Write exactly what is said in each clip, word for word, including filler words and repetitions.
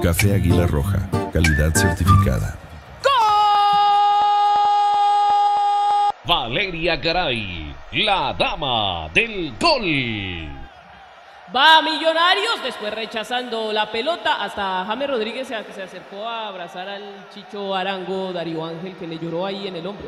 Café Águila Roja, calidad certificada. Valeria Garay, la dama del gol. Va Millonarios, después rechazando la pelota, hasta James Rodríguez que se acercó a abrazar al Chicho Arango, Darío Ángel, que le lloró ahí en el hombro.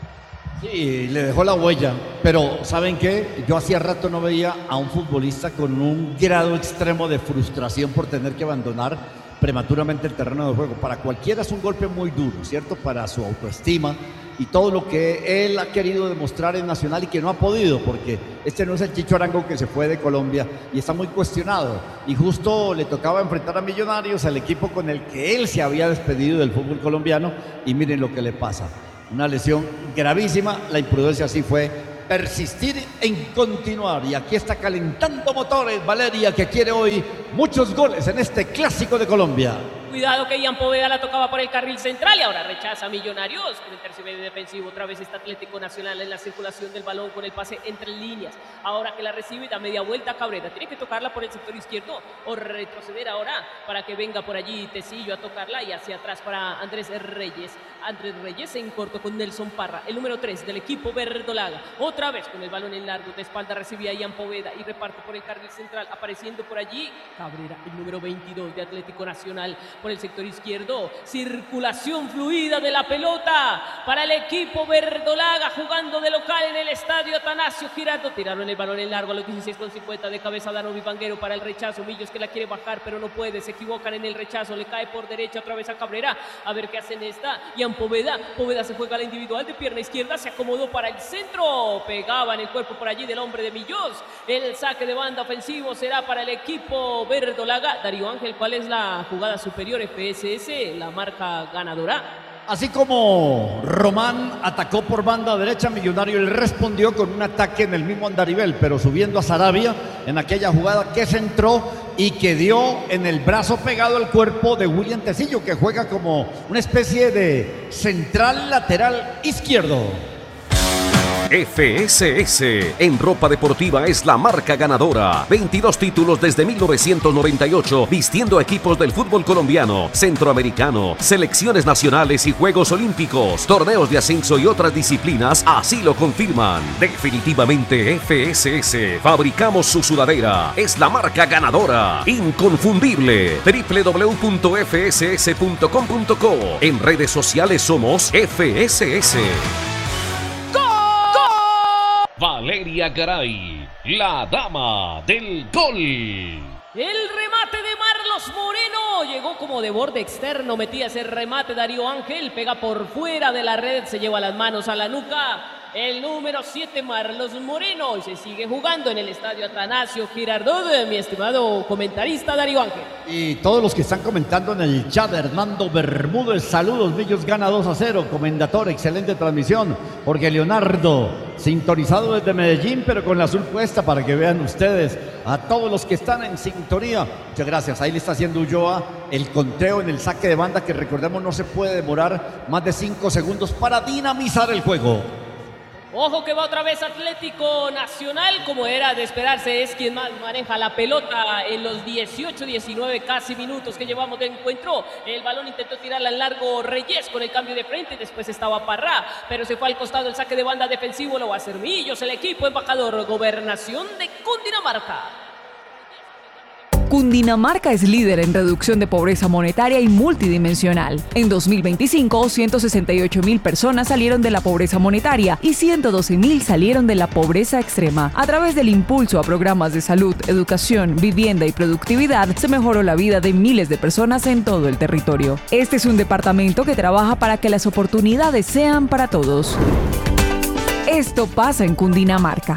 Sí, le dejó la huella, pero ¿saben qué? Yo hacía rato no veía a un futbolista con un grado extremo de frustración por tener que abandonar prematuramente el terreno de juego. Para cualquiera es un golpe muy duro, ¿cierto? Para su autoestima y todo lo que él ha querido demostrar en Nacional y que no ha podido, porque este no es el Chicho Arango que se fue de Colombia y está muy cuestionado. Y justo le tocaba enfrentar a Millonarios, al equipo con el que él se había despedido del fútbol colombiano, y miren lo que le pasa. Una lesión gravísima, la imprudencia sí fue persistir en continuar. Y aquí está calentando motores Valeria, que quiere hoy muchos goles en este clásico de Colombia. Cuidado que Ian Poveda la tocaba por el carril central y ahora rechaza a Millonarios. En el tercio medio defensivo otra vez está Atlético Nacional en la circulación del balón con el pase entre líneas. Ahora que la recibe da media vuelta a Cabrera. Tiene que tocarla por el sector izquierdo o retroceder ahora para que venga por allí Tecillo a tocarla y hacia atrás para Andrés Reyes. Andrés Reyes en corto con Nelson Parra, el número tres del equipo verdolaga. Otra vez con el balón en largo, de espalda recibía Ian Poveda y reparte por el carril central, apareciendo por allí Cabrera, el número veintidós de Atlético Nacional. Por el sector izquierdo, circulación fluida de la pelota para el equipo verdolaga, jugando de local en el estadio Atanasio Girardot. Tiraron el balón en largo a los dieciséis con cincuenta de cabeza Danovi Vanguero para el rechazo. Millos que la quiere bajar pero no puede, se equivocan en el rechazo, le cae por derecha otra vez a Cabrera, a ver qué hacen esta. Ian Poveda, Poveda se juega a la individual de pierna izquierda, se acomodó para el centro, pegaba en el cuerpo por allí del hombre de Millos. El saque de banda ofensivo será para el equipo verdolaga. Darío Ángel, ¿cuál es la jugada superior? F S S, la marca ganadora. Así como Román atacó por banda derecha, Millonario él respondió con un ataque en el mismo andarivel, pero subiendo a Sarabia en aquella jugada que centró y que dio en el brazo pegado al cuerpo de William Tecillo, que juega como una especie de central lateral izquierdo. F S S en ropa deportiva es la marca ganadora. veintidós títulos desde mil novecientos noventa y ocho, vistiendo equipos del fútbol colombiano, centroamericano, selecciones nacionales y Juegos Olímpicos, torneos de ascenso y otras disciplinas, así lo confirman. Definitivamente F S S, fabricamos su sudadera, es la marca ganadora, inconfundible. doble u doble u doble u punto f s s punto com punto co. En redes sociales somos F S S. Valeria Garay, la dama del gol. El remate de Marlos Moreno llegó como de borde externo, metía ese remate Darío Ángel, pega por fuera de la red, se lleva las manos a la nuca. El número siete, Marlos Moreno, y se sigue jugando en el estadio Atanasio Girardot, mi estimado comentarista Darío Ángel. Y todos los que están comentando en el chat, Hernando Bermúdez, saludos, Millos gana dos a cero, comendator, excelente transmisión. Jorge Leonardo, sintonizado desde Medellín, pero con la azul puesta para que vean ustedes a todos los que están en sintonía. Muchas gracias, ahí le está haciendo Ulloa el conteo en el saque de banda, que recordemos no se puede demorar más de cinco segundos para dinamizar el juego. Ojo que va otra vez Atlético Nacional, como era de esperarse, es quien más maneja la pelota en los dieciocho, diecinueve casi minutos que llevamos de encuentro. El balón intentó tirarla al largo Reyes con el cambio de frente, después estaba Parra, pero se fue al costado el saque de banda defensivo, lo va a hacer Millos, el equipo embajador, Gobernación de Cundinamarca. Cundinamarca es líder en reducción de pobreza monetaria y multidimensional. En dos mil veinticinco, ciento sesenta y ocho mil personas salieron de la pobreza monetaria y ciento doce mil salieron de la pobreza extrema. A través del impulso a programas de salud, educación, vivienda y productividad, se mejoró la vida de miles de personas en todo el territorio. Este es un departamento que trabaja para que las oportunidades sean para todos. Esto pasa en Cundinamarca.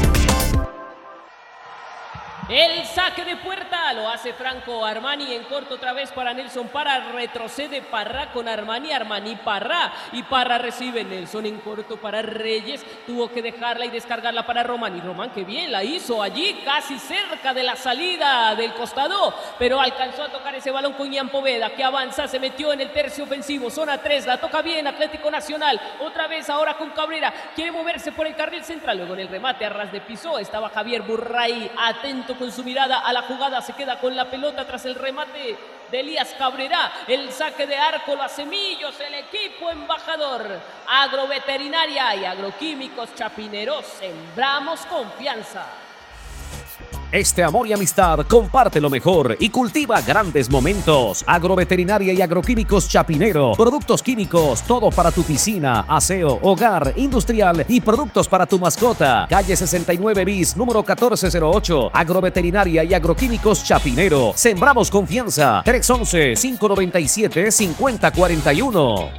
El saque de puerta lo hace Franco Armani en corto otra vez para Nelson Parra, retrocede Parra con Armani, Armani Parra y Parra recibe Nelson en corto para Reyes, tuvo que dejarla y descargarla para Román y Román que bien la hizo allí casi cerca de la salida del costado, pero alcanzó a tocar ese balón con Ian Poveda que avanza, se metió en el tercio ofensivo, zona tres, la toca bien Atlético Nacional, otra vez ahora con Cabrera, quiere moverse por el carril central, luego en el remate a ras de piso estaba Javier Burray atento con su mirada a la jugada, se queda con la pelota tras el remate de Elías Cabrera. El saque de arco lo hace Millos, el equipo embajador. Agroveterinaria y Agroquímicos Chapinero, sembramos confianza. Este amor y amistad comparte lo mejor y cultiva grandes momentos. Agroveterinaria y Agroquímicos Chapinero. Productos químicos, todo para tu piscina, aseo, hogar, industrial y productos para tu mascota. Calle sesenta y nueve bis, número catorce cero ocho. Agroveterinaria y Agroquímicos Chapinero. Sembramos confianza. tres once, cinco noventa y siete, cincuenta cuarenta y uno.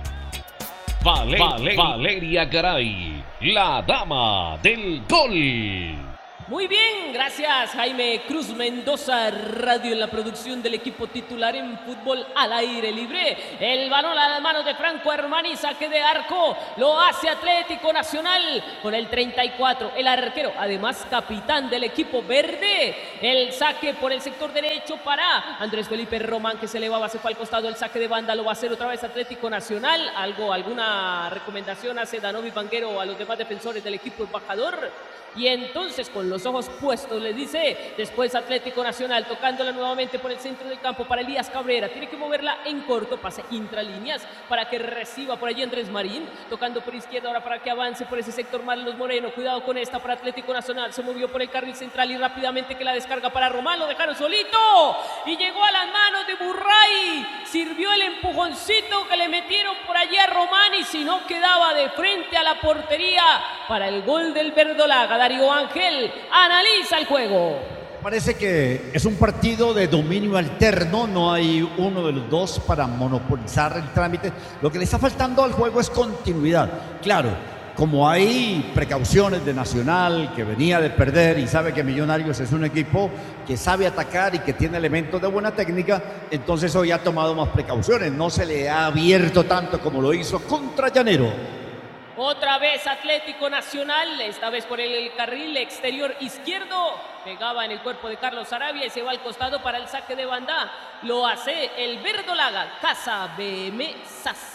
Vale, vale, Valeria Garay, la dama del gol. Muy bien, gracias Jaime Cruz Mendoza, radio en la producción del equipo titular en fútbol al aire libre. El balón a las manos de Franco Armani, saque de arco, lo hace Atlético Nacional con el treinta y cuatro, el arquero, además capitán del equipo verde. El saque por el sector derecho para Andrés Felipe Román, que se elevaba, se fue al costado, el saque de banda lo va a hacer otra vez Atlético Nacional. Algo, alguna recomendación hace Danovi Vanguero a los demás defensores del equipo embajador. Y entonces con los ojos puestos le dice, después Atlético Nacional tocándola nuevamente por el centro del campo para Elías Cabrera, tiene que moverla en corto, pase intralíneas para que reciba por allí Andrés Marín, tocando por izquierda ahora para que avance por ese sector Marlos Moreno, cuidado con esta para Atlético Nacional, se movió por el carril central y rápidamente que la descarga para Román, lo dejaron solito y llegó a las manos de Burray, sirvió el empujoncito que le metieron por allí a Román y si no quedaba de frente a la portería para el gol del verdolaga. Darío Ángel analiza el juego. Parece que es un partido de dominio alterno, no hay uno de los dos para monopolizar el trámite. Lo que le está faltando al juego es continuidad. Claro, como hay precauciones de Nacional, que venía de perder y sabe que Millonarios es un equipo que sabe atacar y que tiene elementos de buena técnica, entonces hoy ha tomado más precauciones. No se le ha abierto tanto como lo hizo contra Llanero. Otra vez Atlético Nacional, esta vez por el carril exterior izquierdo, pegaba en el cuerpo de Carlos Sarabia y se va al costado para el saque de banda. Lo hace el verdolaga, Casa B M SAS.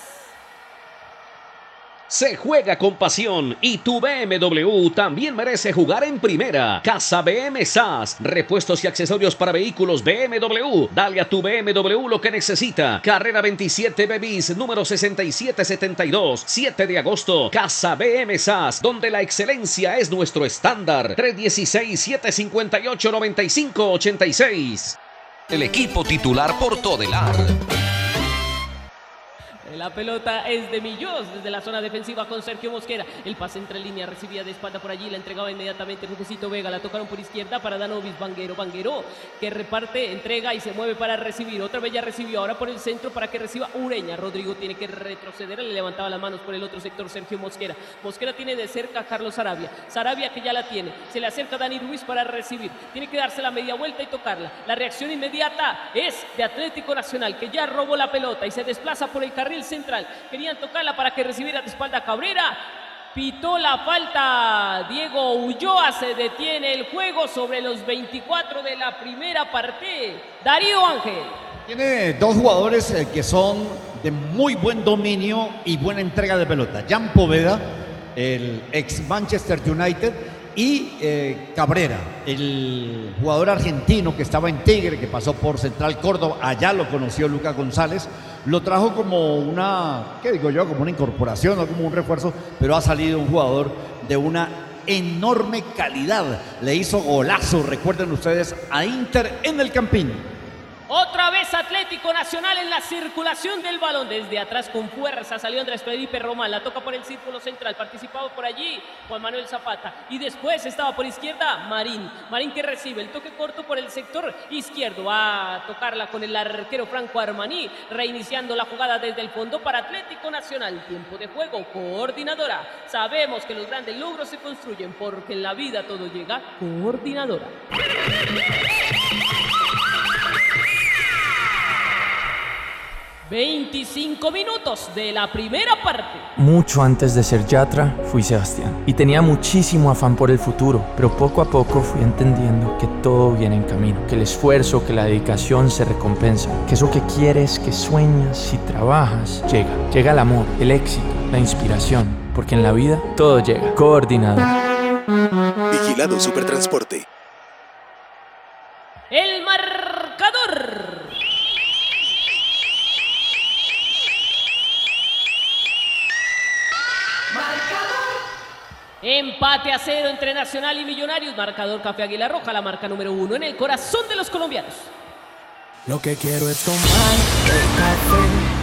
Se juega con pasión y tu B M W también merece jugar en primera. Casa B M S A S, repuestos y accesorios para vehículos B M W. Dale a tu B M W lo que necesita. Carrera veintisiete B bis, número sesenta y siete setenta y dos, siete de agosto. Casa B M S A S, donde la excelencia es nuestro estándar. tres uno seis, siete cinco ocho, nueve cinco ocho seis. El equipo titular por Todelar. La pelota es de Millos desde la zona defensiva con Sergio Mosquera. El pase entre línea, recibía de espalda por allí, la entregaba inmediatamente Rufecito Vega. La tocaron por izquierda para Danovis Vanguero. Vanguero que reparte, entrega y se mueve para recibir. Otra vez ya recibió, ahora por el centro para que reciba Ureña. Rodrigo tiene que retroceder, le levantaba las manos por el otro sector Sergio Mosquera. Mosquera tiene de cerca a Carlos Sarabia. Sarabia que ya la tiene. Se le acerca a Dani Ruiz para recibir. Tiene que darse la media vuelta y tocarla. La reacción inmediata es de Atlético Nacional, que ya robó la pelota y se desplaza por el carril central. Querían tocarla para que recibiera de espalda Cabrera. Pitó la falta Diego Ulloa, se detiene el juego sobre los veinticuatro de la primera parte. Darío Ángel. Tiene dos jugadores eh, que son de muy buen dominio y buena entrega de pelota. Jan Poveda, el ex Manchester United, y eh, Cabrera, el jugador argentino que estaba en Tigre, que pasó por Central Córdoba, allá lo conoció Lucas González, lo trajo como una, ¿qué digo yo? Como una incorporación, no como un refuerzo, pero ha salido un jugador de una enorme calidad. Le hizo golazo, recuerden ustedes, a Inter en el Campín. Otra vez Atlético Nacional en la circulación del balón. Desde atrás con fuerza salió Andrés Felipe Román. La toca por el círculo central. Participaba por allí Juan Manuel Zapata. Y después estaba por izquierda Marín. Marín que recibe el toque corto por el sector izquierdo. Va a tocarla con el arquero Franco Armani. Reiniciando la jugada desde el fondo para Atlético Nacional. Tiempo de juego, coordinadora. Sabemos que los grandes logros se construyen porque en la vida todo llega. Coordinadora. veinticinco minutos de la primera parte. Mucho antes de ser Yatra, fui Sebastián y tenía muchísimo afán por el futuro, pero poco a poco fui entendiendo que todo viene en camino, que el esfuerzo, que la dedicación se recompensa, que eso que quieres, que sueñas y trabajas, llega. Llega el amor, el éxito, la inspiración, porque en la vida todo llega. Coordinador. Vigilado Supertransporte. El mar Empate a cero entre Nacional y Millonarios. Marcador Café Águila Roja, la marca número uno en el corazón de los colombianos. Lo que quiero es tomar el café